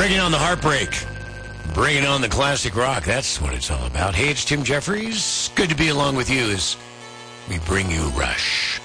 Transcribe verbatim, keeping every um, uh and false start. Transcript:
Bringing on the heartbreak. Bringing on the classic rock. That's what it's all about. Hey, it's Tim Jeffries. Good to be along with you as we bring you Rush.